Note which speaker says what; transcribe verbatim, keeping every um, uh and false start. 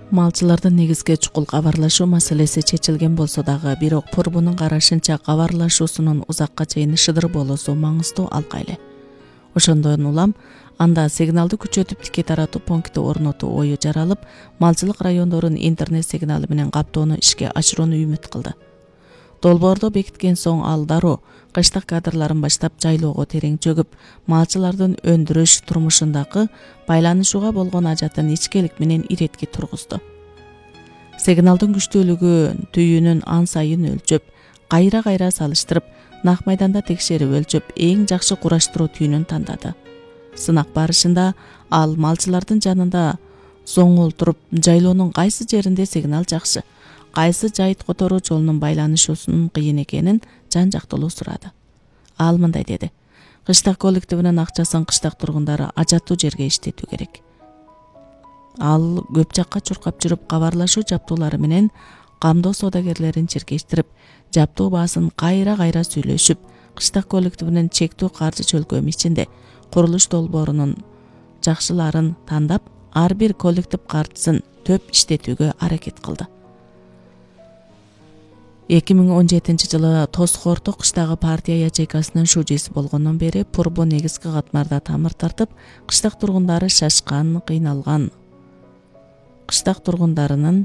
Speaker 1: Малчылардын негизги чукул кабарлашуу маселеси чечилген болсо дагы, бирок Пурбунун карашынча кабарлашуусунун узакка чейин шыдыр болуусу маңыздуу алка эле. Ошондон улам анда сигналды күчөтүп тикей таратуу пункти орнотуу ою жаралып, малчылык райондорун интернет сигналы менен каптоону ишке ашырууну үмүт кылды. Долбоорду бекиткен соң ал дароо кыштык кадрларын баштап жайлоого терең чөгүп, малчылардын өндүрүш турмушундагы байланышууга болгон ажатын ичкелик менен иретки тургузду. Сигналдын күчтүүлүгү түйүнүн ан сайын өлчөп, кайра-кайра салыштырып, нак майданда текшерип өлчөп, эң жакшы кураштыруу түйүнүн тандады. Сынак барышында ал малчылардын жанында зоңолтуруп, жайлоонун кайсы жеринде сигнал жакшы, кайсы жайыт которуу жолунун байланышуусунун кыйын экенин жан-жактылуу сурады. Ал мындай деди: кыштак коллективинин акчасын кыштак тургундары ажаттуу жерге иштетүү керек. Ал көп жакка чуркап жүрүп, кабарлашуу жаптуулары менен камдоо соодагерлерин чиркештирип, жаптуу баасын кайра-кайра сүйлөшүп, кыштак коллективинин чектүү каржы чөлкөмү ичинде курулуш долбоорунун жакшыларын тандап, ар бир коллектив каржысын төп иштетүүгө аракет кылды. эки миң он жетинчи жылы Тосхорто кыштагы партия ячейкасынын шужиси болгондон бери Пурбу негизги катмарда тамыр тартып, кыштак тургундары шашкан, кыйналган. Кыштак тургундарынын